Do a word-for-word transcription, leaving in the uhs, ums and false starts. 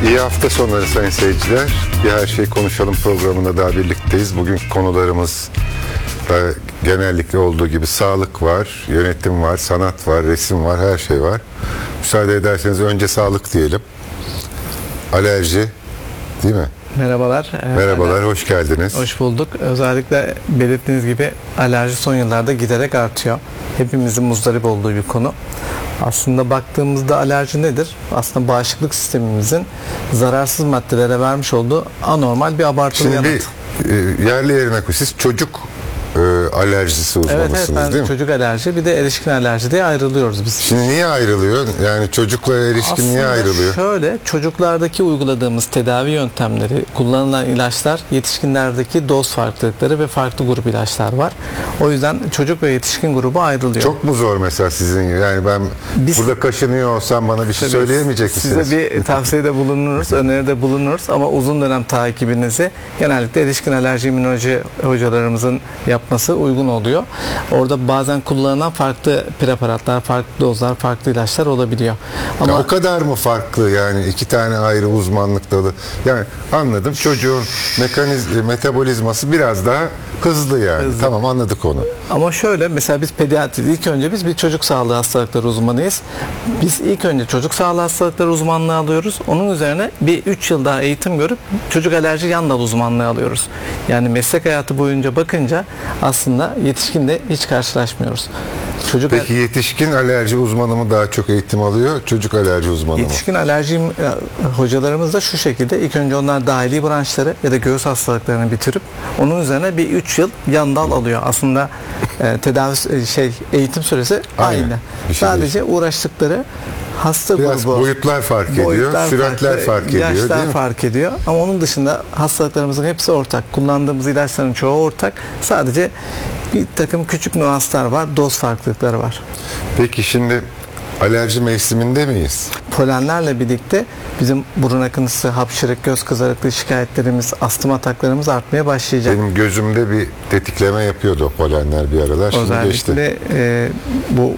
İyi hafta sonları sayın seyirciler. Bir Her Şey Konuşalım programında daha birlikteyiz. Bugün konularımız da genellikle olduğu gibi sağlık var, yönetim var, sanat var, resim var, her şey var. Müsaade ederseniz önce sağlık diyelim. Alerji, değil mi? Merhabalar. Merhabalar, hoş geldiniz. Hoş bulduk. Özellikle belirttiğiniz gibi alerji son yıllarda giderek artıyor. Hepimizin muzdarip olduğu bir konu. Aslında baktığımızda alerji nedir? Aslında bağışıklık sistemimizin zararsız maddelere vermiş olduğu anormal bir abartılı Şimdi yanıt. bir e, yerli yerine koy. Siz çocuk e, alerjisi uzmanısınız, Evet, evet, ben değil mi? çocuk alerji bir de erişkin alerji diye ayrılıyoruz biz. Şimdi niye ayrılıyor? Yani çocukla erişkin Aslında niye ayrılıyor? şöyle, çocuklardaki uyguladığımız tedavi yöntemleri, kullanılan ilaçlar, yetişkinlerdeki doz farklılıkları ve farklı grup ilaçlar var. O yüzden çocuk ve yetişkin grubu ayrılıyor. Çok mu zor mesela sizin gibi? Yani ben Biz- burada kaşınıyor olsam bana bir şey söyleyemeyecek misiniz? Size bir tavsiyede bulunuruz, öneride bulunuruz ama uzun dönem takibinizi genellikle erişkin alerji immünoloji hocalarımızın yapması uygun oluyor. Orada bazen kullanılan farklı preparatlar, farklı dozlar, farklı ilaçlar olabiliyor. Ama Ya o kadar mı farklı yani iki tane ayrı uzmanlık dalı? Yani anladım, çocuğun mekaniz metabolizması biraz daha hızlı yani. Hızlı. Tamam, anladık onu. Ama şöyle, mesela biz pediatri, ilk önce biz bir çocuk sağlığı hastalıkları uzmanıyız. Biz ilk önce çocuk sağlığı hastalıkları uzmanlığı alıyoruz. Onun üzerine bir üç yıl daha eğitim görüp çocuk alerji yan dal uzmanlığı alıyoruz. Yani meslek hayatı boyunca bakınca aslında yetişkinde hiç karşılaşmıyoruz. Çocuk Peki yetişkin alerji uzmanı mı daha çok eğitim alıyor, çocuk alerji uzmanı mı? Yetişkin alerji e, hocalarımız da şu şekilde: ilk önce onlar dahili branşları ya da göğüs hastalıklarını bitirip onun üzerine bir üç yıl yan dal alıyor. Aslında e, tedavi e, şey eğitim süresi Aynen. aynı. Bir şey Sadece uğraştıkları hasta Biraz grubu, boyutlar fark ediyor, boyutlar süratler farklı, fark ediyor, yaşlar değil mi? fark ediyor. Ama onun dışında hastalıklarımızın hepsi ortak. Kullandığımız ilaçların çoğu ortak. Sadece bir takım küçük nüanslar var, doz farklılıkları var. Peki şimdi alerji mevsiminde miyiz? Polenlerle birlikte bizim burun akıntısı, hapşırık, göz kızarıklığı şikayetlerimiz, astım ataklarımız artmaya başlayacak. Benim gözümde bir tetikleme yapıyordu o polenler bir aralar. Şimdi geçti. Özellikle e, bu